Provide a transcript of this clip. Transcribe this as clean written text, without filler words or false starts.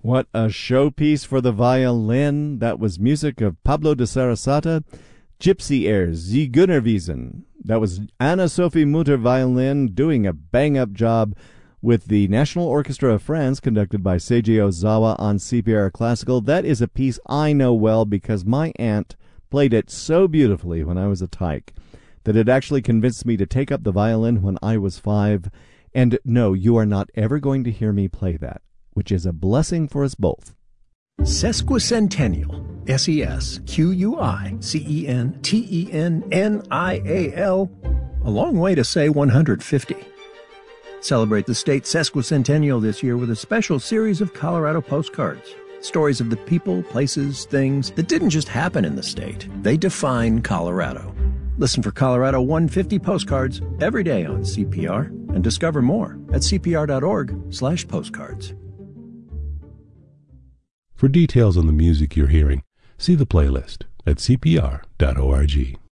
What a showpiece for the violin. That was music of Pablo de Sarasate, Gypsy Airs, Sie Gunnerwiesen. That was Anna-Sophie Mutter violin doing a bang-up job with the National Orchestra of France, conducted by Seiji Ozawa on CPR Classical. That is a piece I know well because my aunt played it so beautifully when I was a tyke that it actually convinced me to take up the violin when I was 5. And no, you are not ever going to hear me play that, which is a blessing for us both. Sesquicentennial. SESQUICENTENNIAL. A long way to say 150. Celebrate the state's sesquicentennial this year with a special series of Colorado postcards. Stories of the people, places, things that didn't just happen in the state. They define Colorado. Listen for Colorado 150 postcards every day on CPR and discover more at cpr.org/postcards. For details on the music you're hearing, see the playlist at cpr.org.